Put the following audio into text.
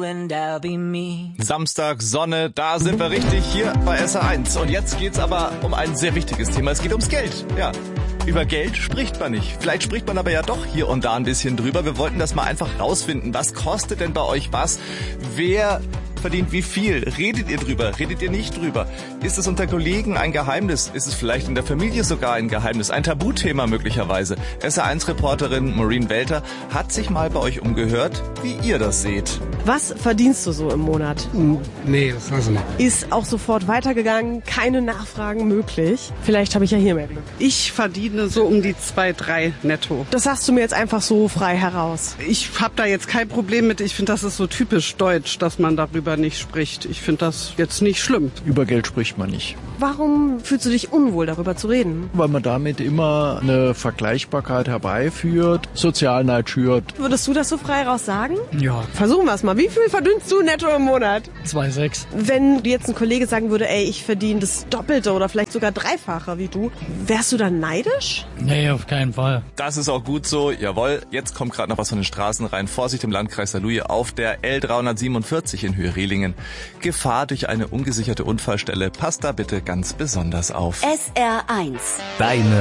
and I'll be me. Samstag, Sonne, da sind wir richtig hier bei SR1. Und jetzt geht's aber um ein sehr wichtiges Thema. Es geht ums Geld. Ja, über Geld spricht man nicht. Vielleicht spricht man aber ja doch hier und da ein bisschen drüber. Wir wollten das mal einfach rausfinden. Was kostet denn bei euch was? Wer verdient wie viel? Redet ihr drüber? Redet ihr nicht drüber? Ist es unter Kollegen ein Geheimnis? Ist es vielleicht in der Familie sogar ein Geheimnis? Ein Tabuthema möglicherweise. SR1-Reporterin Maureen Welter hat sich mal bei euch umgehört, wie ihr das seht. Was verdienst du so im Monat? Nee, das weiß ich nicht. Ist auch sofort weitergegangen, keine Nachfragen möglich. Vielleicht habe ich ja hier mehr Glück. Ich verdiene so um die 2-3 netto. Das sagst du mir jetzt einfach so frei heraus. Ich habe da jetzt kein Problem mit. Ich finde, das ist so typisch deutsch, dass man darüber nicht spricht. Ich finde das jetzt nicht schlimm. Über Geld spricht man nicht. Warum fühlst du dich unwohl, darüber zu reden? Weil man damit immer eine Vergleichbarkeit herbeiführt, Sozialneid schürt. Würdest du das so frei raus sagen? Ja, Versuchen wir es mal. Wie viel verdienst du netto im Monat? 2,6. Wenn dir jetzt ein Kollege sagen würde, ey, ich verdiene das Doppelte oder vielleicht sogar Dreifache wie du, wärst du dann neidisch? Nee, auf keinen Fall. Das ist auch gut so. Jawohl, jetzt kommt gerade noch was von den Straßen rein. Vorsicht im Landkreis Saarlouis auf der L347 in Höhe Rehlingen. Gefahr durch eine ungesicherte Unfallstelle. Passt da bitte ganz besonders auf. SR1. Deine